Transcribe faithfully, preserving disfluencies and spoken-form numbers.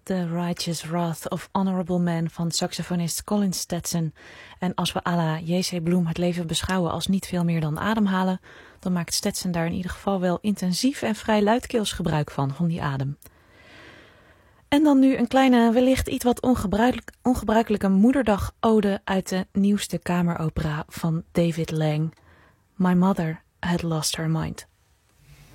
The Righteous Wrath of Honorable Man van saxofonist Colin Stetson. En als we à la J C Bloem het leven beschouwen als niet veel meer dan ademhalen, dan maakt Stetson daar in ieder geval wel intensief en vrij luidkeels gebruik van, van die adem. En dan nu een kleine, wellicht iets wat ongebruikelijk, ongebruikelijke moederdag-ode uit de nieuwste kameropera van David Lang. My Mother Had Lost Her Mind.